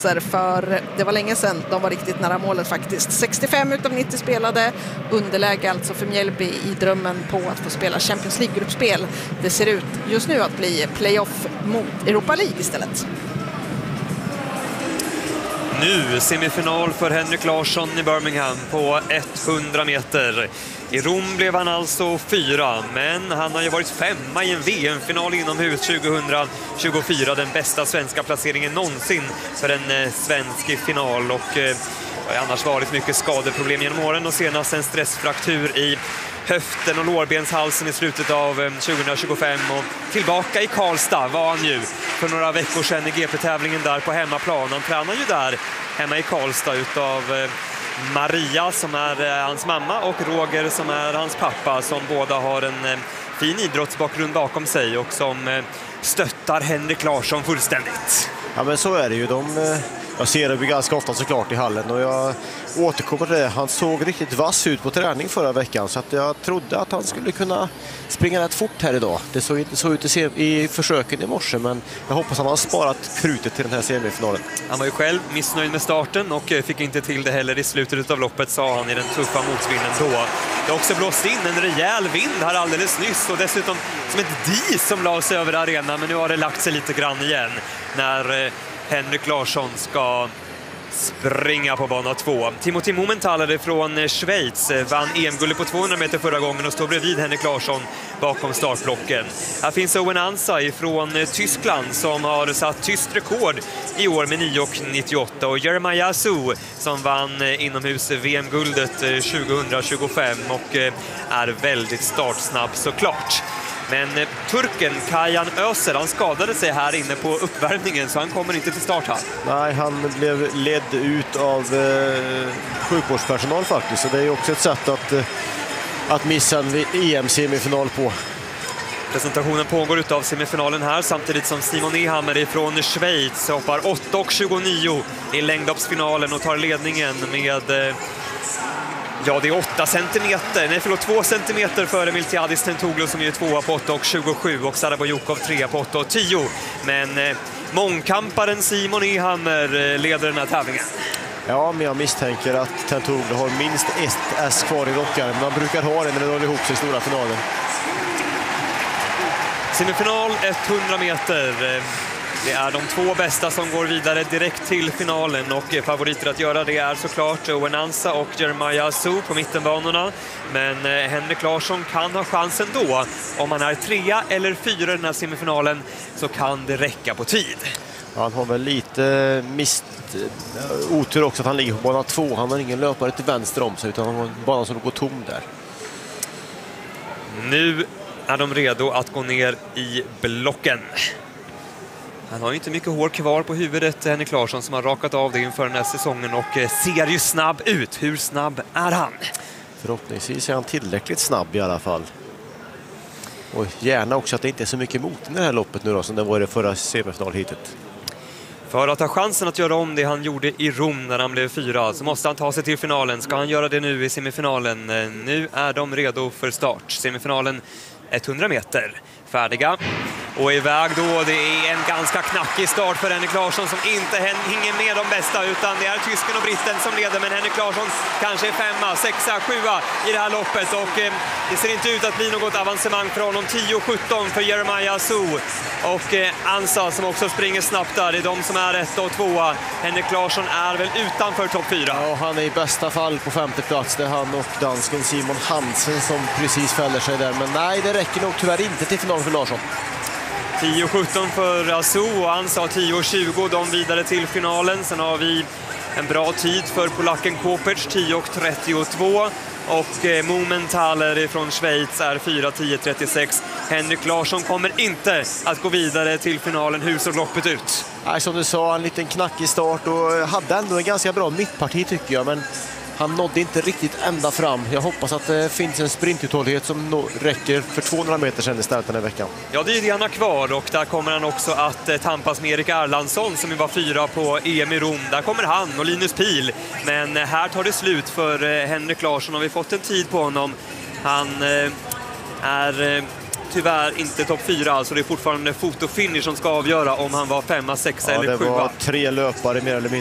För det var länge sedan de var riktigt nära målet faktiskt. 65 utav 90 spelade, underläge alltså för Mjällby i drömmen på att få spela Champions League-gruppspel. Det ser ut just nu att bli playoff mot Europa League istället. Nu semifinal för Henrik Larsson i Birmingham på 100 meter. I Rom blev han alltså 4, men han har ju varit 5 i en VM-final inomhus 2024. Den bästa svenska placeringen någonsin för en svensk final. Och det har annars varit mycket skadeproblem genom åren och senast en stressfraktur i höften och lårbenshalsen i slutet av 2025. Och tillbaka i Karlstad var han ju för några veckor sedan i GP-tävlingen där på hemmaplan. Han tränar ju där hemma i Karlstad utav Maria som är hans mamma och Roger som är hans pappa, som båda har en fin idrottsbakgrund bakom sig och som stöttar Henrik Larsson fullständigt. Ja, men så är det ju. Jag ser det ganska ofta såklart i hallen och jag återkommer till det. Han såg riktigt vass ut på träning förra veckan så att jag trodde att han skulle kunna springa rätt fort här idag. Det såg inte så ut i försöken i morse, men jag hoppas att han har sparat krutet till den här semifinalen. Han var ju själv missnöjd med starten och fick inte till det heller i slutet av loppet, sa han i den tuffa motvinden då. Det har också blåst in en rejäl vind här alldeles nyss och dessutom som ett dis som la sig över arenan, men nu har det lagt sig lite grann igen när Henrik Larsson ska springa på bana 2. Timothy Mumenthaler från Schweiz vann EM-guldet på 200 meter förra gången och står bredvid Henrik Larsson bakom startblocken. Här finns Owen Ansa från Tyskland som har satt tyskt rekord i år med 9,98 och Jeremiah Asu som vann inomhus VM-guldet 2025 och är väldigt startsnabb såklart. Men turken Kajan Öser, han skadade sig här inne på uppvärmningen så han kommer inte till start här. Nej, han blev ledd ut av sjukvårdspersonal faktiskt. Så det är också ett sätt att missa en EM-semifinal på. Presentationen pågår utav semifinalen här samtidigt som Simon Ehammer från Schweiz hoppar 8,29 i längdhoppsfinalen och tar ledningen med... Ja, det är 2 centimeter före Miltiadis Tentoglou som är 2 på 8,27 och Sarabojukov 3 på 8,10. Men mångkamparen Simon Ehammer leder den här tävlingen. Ja, men jag misstänker att Tentoglou har minst ett S kvar i rockaren. Man brukar ha det när det drar ihop sig i stora finalen. Semifinal 100 meter. Det är de 2 bästa som går vidare direkt till finalen och favoriter att göra det är såklart Owen Ansa och Jeremiah Asu på mittenbanorna. Men Henrik Larsson kan ha chansen då. Om han är 3 eller 4 i den här semifinalen så kan det räcka på tid. Han har väl lite otur också att han ligger på bana 2. Han har ingen löpare till vänster om sig utan han har en bana som går tom där. Nu är de redo att gå ner i blocken. Han har ju inte mycket hår kvar på huvudet, Henrik Larsson, som har rakat av det inför den här säsongen och ser ju snabb ut. Hur snabb är han? Förhoppningsvis är han tillräckligt snabb i alla fall. Och gärna också att det inte är så mycket mot i det här loppet nu då, som det var i det förra semifinalhitet. För att ha chansen att göra om det han gjorde i Rom när han blev 4 så måste han ta sig till finalen. Ska han göra det nu i semifinalen? Nu är de redo för start. Semifinalen 100 meter. Färdiga. Och iväg då, det är en ganska knackig start för Henrik Larsson som inte hänger med de bästa utan det är tysken och britten som leder, men Henrik Larsson kanske är 5, 6, 7 i det här loppet och det ser inte ut att bli något avancemang för honom. 10,17 för Jeremiah Asu och Ansa som också springer snabbt där, det är de som är 1 och 2. Henrik Larsson är väl utanför topp 4. Ja, han är i bästa fall på 5:e plats. Det är han och dansken Simon Hansen som precis fäller sig där, men nej, det räcker nog tyvärr inte till final för Larsson. 10,17 för Asu och Ansa 10,20, de vidare till finalen. Sen har vi en bra tid för polacken Kopec, 10,32 och Mumenthaler från Schweiz är 4,10,36. Henrik Larsson kommer inte att gå vidare till finalen. Hur såg loppet ut? Nej, som du sa, en liten knackig start och hade ändå en ganska bra mittparti tycker jag, men han nådde inte riktigt ända fram. Jag hoppas att det finns en sprintuthållighet som räcker för 200 meter sedan istället den här veckan. Ja, det är det han har kvar och där kommer han också att tampas med Erik Erlandsson som var 4 på EM i Rom. Där kommer han och Linus Pihl. Men här tar det slut för Henrik Larsson och vi har fått en tid på honom. Han är tyvärr inte topp 4, alltså det är fortfarande fotofinish som ska avgöra om han var 5, 6 eller 7. Det var 3 löpare mer eller mindre